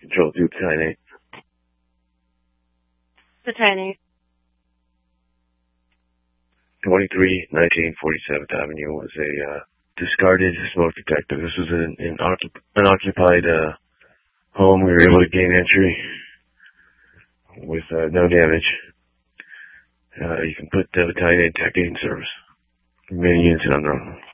Control 2, Battalion 8. Battalion 8. 2319 47th Avenue was a discarded smoke detector. This was an unoccupied home. We were able to gain entry with no damage. You can put Battalion 8 Tech 8 in service. Many units on their own.